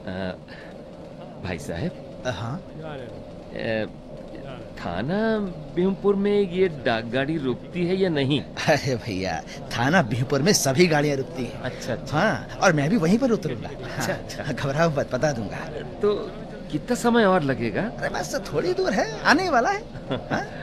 भाई साहब। हाँ। थाना बिहुमपुर में ये डाक गाड़ी रुकती है या नहीं? अरे भैया, थाना बिहुपुर में सभी गाड़ियाँ रुकती हैं। अच्छा अच्छा। हाँ, और मैं भी वहीं पर उतरूंगा। अच्छा अच्छा। हाँ, घबराओ मत, बता दूंगा। तो कितना समय और लगेगा? अरे बस थोड़ी दूर है, आने वाला है। हाँ?